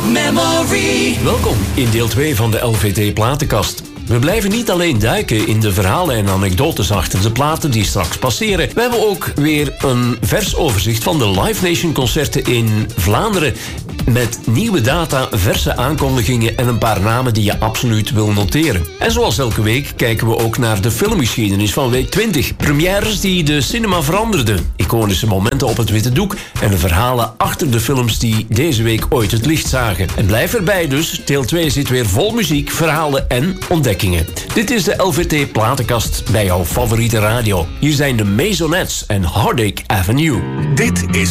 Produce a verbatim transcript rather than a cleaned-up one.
Top Memory. Welkom in deel twee van de L V T Platenkast. We blijven niet alleen duiken in de verhalen en anekdotes achter de platen die straks passeren. We hebben ook weer een vers overzicht van de Live Nation concerten in Vlaanderen. Met nieuwe data, verse aankondigingen en een paar namen die je absoluut wil noteren. En zoals elke week kijken we ook naar de filmgeschiedenis van week twintig. Premières die de cinema veranderden. Iconische momenten op het witte doek. En de verhalen achter de films die deze week ooit het licht zagen. En blijf erbij dus, deel twee zit weer vol muziek, verhalen en ontdekkingen. Dit is de L V T Platenkast bij jouw favoriete radio. Hier zijn de Maisonettes en Heartache Avenue. Dit is